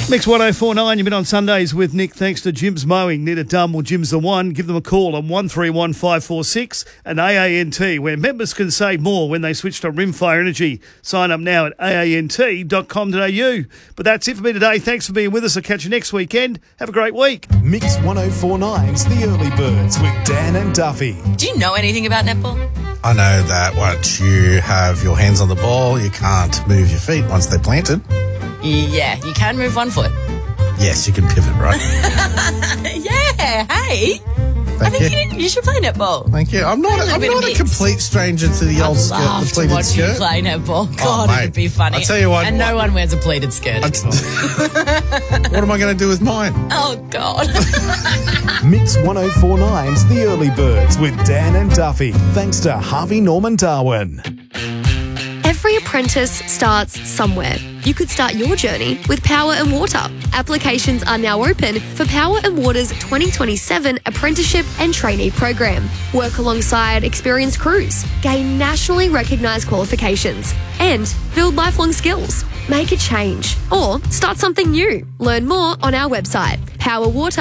Mix 1049, you've been on Sundays with Nick thanks to Jim's Mowing. Need a dumb or Jim's the one? Give them a call on 131546 and AANT, where members can save more when they switch to Rimfire Energy. Sign up now at aant.com.au. But that's it for me today. Thanks for being with us. I'll catch you next weekend. Have a great week. Mix 1049's The Early Birds with Dan and Duffy. Do you know anything about netball? I know that once you have your hands on the ball, you can't move your feet once they're planted. Yeah, you can move one foot. Yes, you can pivot, right? Yeah, hey. I think you should play netball. Thank you. I'm not a complete stranger to the old skirt, the pleated watch skirt. you play netball. God, mate, it'd be funny. I'll tell you what. And no one wears a pleated skirt anymore. What am I going to do with mine? Oh, God. Mix 1049's The Early Birds with Dan and Duffy. Thanks to Harvey Norman Darwin. Every apprentice starts somewhere. You could start your journey with Power and Water. Applications are now open for Power and Water's 2027 Apprenticeship and Trainee Program. Work alongside experienced crews, gain nationally recognised qualifications, and build lifelong skills. Make a change or start something new. Learn more on our website, Power Water.